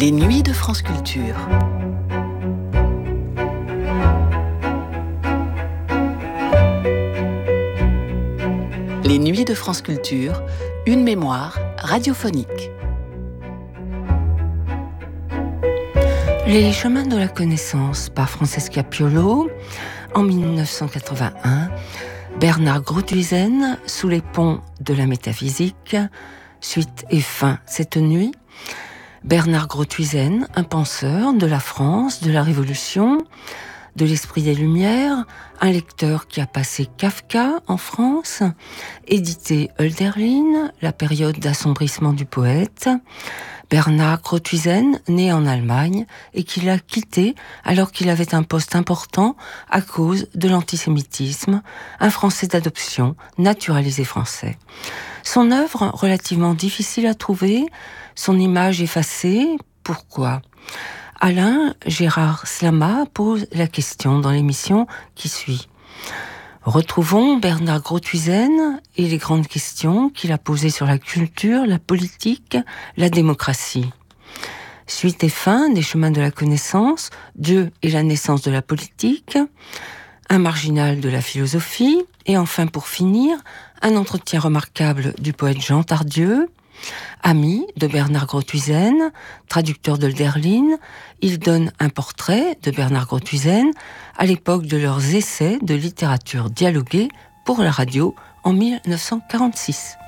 Les nuits de France Culture. Les nuits de France Culture, une mémoire radiophonique. Les chemins de la connaissance par Francesca Piolo. En 1981, Bernard Groothuizen, Sous les ponts de la métaphysique, suite et fin cette nuit. Bernard Groothuizen, un penseur de la France, de la Révolution, de l'esprit des Lumières, un lecteur qui a passé Kafka en France, édité Hölderlin, la période d'assombrissement du poète. Bernard Groothuizen, né en Allemagne et qui l'a quitté alors qu'il avait un poste important à cause de l'antisémitisme, un Français d'adoption, naturalisé français. Son œuvre, relativement difficile à trouver, son image effacée, pourquoi ? Alain Gérard Slama pose la question dans l'émission qui suit. Retrouvons Bernard Groothuizen et les grandes questions qu'il a posées sur la culture, la politique, la démocratie. Suite et fin des chemins de la connaissance, Dieu et la naissance de la politique, un marginal de la philosophie, et enfin pour finir, un entretien remarquable du poète Jean Tardieu. Ami de Bernard Groothuizen, traducteur d'Hölderlin, il donne un portrait de Bernard Groothuizen à l'époque de leurs essais de littérature dialoguée pour la radio en 1946.